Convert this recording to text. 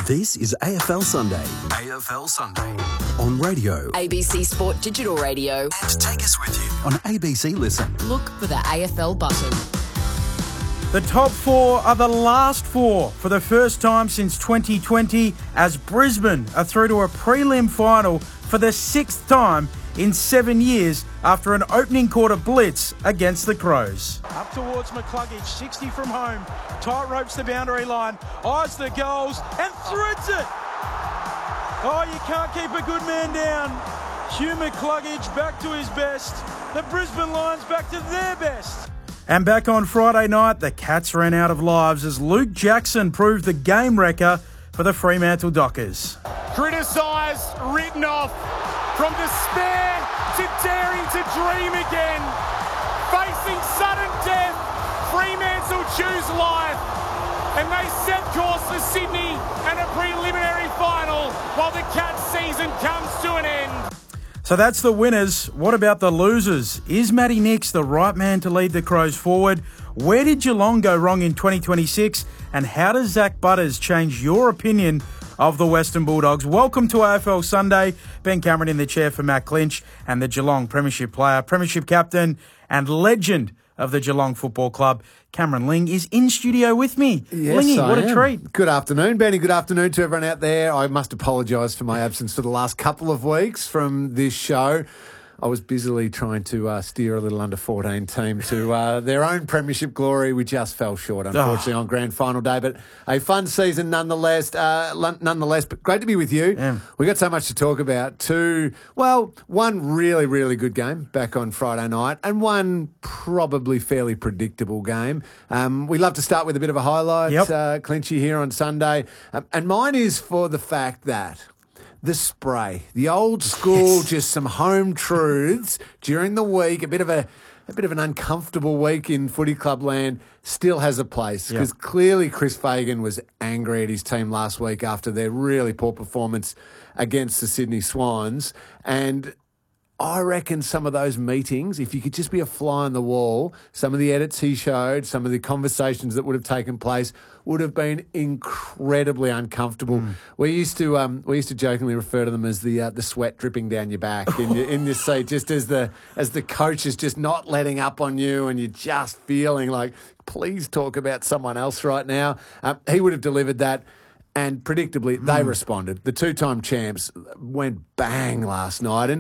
This is AFL Sunday. AFL Sunday. On radio. ABC Sport Digital Radio. And take us with you on ABC Listen. Look for the AFL button. The top four are the last four for the first time since 2020 as Brisbane are through to a prelim final for the sixth time in 7 years after an opening quarter blitz against the Crows. Up towards McCluggage, 60 from home, tight ropes the boundary line, eyes the goals and threads it. Oh, you can't keep a good man down. Hugh McCluggage back to his best. The Brisbane Lions back to their best. And back on Friday night, the Cats ran out of lives as Luke Jackson proved the game wrecker for the Fremantle Dockers. Criticised, written off, from despair to daring to dream again. Facing sudden death, Fremantle choose life. And they set course for Sydney and a preliminary final while the Cats season comes to an end. So that's the winners. What about the losers? Is Matty Nicks the right man to lead the Crows forward? Where did Geelong go wrong in 2026? And how does Zach Butters change your opinion of the Western Bulldogs? Welcome to AFL Sunday. Ben Cameron in the chair for Matt Clinch and the Geelong Premiership player, Premiership captain and legend of the Geelong Football Club, Cameron Ling, is in studio with me. Yes, Lingy, I what a am. treat. Good afternoon, Benny. Good afternoon to everyone out there. I must apologise for my absence for the last couple of weeks from this show. I was busily trying to steer a little under-14 team to their own premiership glory. We just fell short, unfortunately, on grand final day. But a fun season nonetheless. But great to be with you. Yeah. We got so much to talk about. One really, really good game back on Friday night and one probably fairly predictable game. We love to start with a bit of a highlight, Clinchy, here on Sunday. And mine is for the fact that the spray, the old school, just some home truths during the week, a bit of an uncomfortable week in footy club land, still has a place because clearly Chris Fagan was angry at his team last week after their really poor performance against the Sydney Swans. And I reckon some of those meetings, if you could just be a fly on the wall, some of the edits he showed, some of the conversations that would have taken place would have been incredibly uncomfortable. We used to jokingly refer to them as the sweat dripping down your back in your seat, just as the coach is just not letting up on you and you're just feeling like, please talk about someone else right now. He would have delivered that. And predictably, they responded. The two-time champs went bang last night. And